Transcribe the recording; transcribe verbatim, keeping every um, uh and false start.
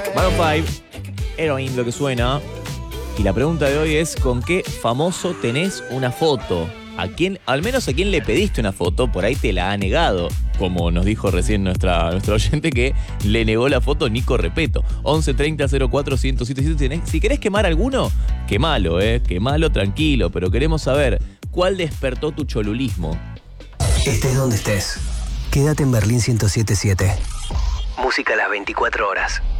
Maroon cinco, Heroin, lo que suena. Y la pregunta de hoy es: ¿con qué famoso tenés una foto? ¿A quién, al menos a quién le pediste una foto? Por ahí te la ha negado, como nos dijo recién nuestra, nuestra oyente que le negó la foto Nico Repeto. once treinta cero cuatro ciento siete siete. Si querés quemar alguno, quemalo, eh, quemalo tranquilo, pero queremos saber cuál despertó tu cholulismo. Estés donde estés, quédate en Berlín ciento siete punto siete. Música a las veinticuatro horas.